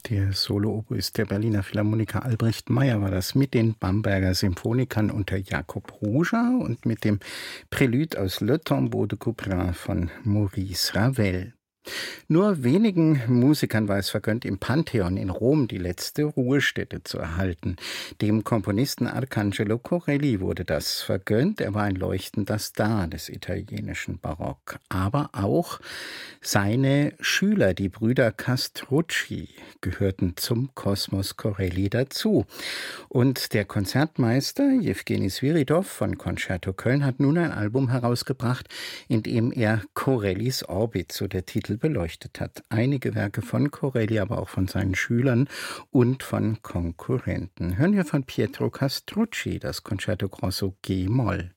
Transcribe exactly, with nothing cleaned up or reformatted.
Der Solo-Oboist der Berliner Philharmoniker Albrecht Meyer war das mit den Bamberger Symphonikern unter Jakob Ruger und mit dem Prélude aus Le Tombeau de Couperin von Maurice Ravel. Nur wenigen Musikern war es vergönnt, im Pantheon in Rom die letzte Ruhestätte zu erhalten. Dem Komponisten Arcangelo Corelli wurde das vergönnt. Er war ein leuchtender Star des italienischen Barock. Aber auch seine Schüler, die Brüder Castrucci, gehörten zum Kosmos Corelli dazu. Und der Konzertmeister Jewgeni Swiridov von Concerto Köln hat nun ein Album herausgebracht, in dem er Corellis Orbit, so der Titel, beleuchtet hat. Einige Werke von Corelli, aber auch von seinen Schülern und von Konkurrenten. Hören wir von Pietro Castrucci das Concerto Grosso G-Moll.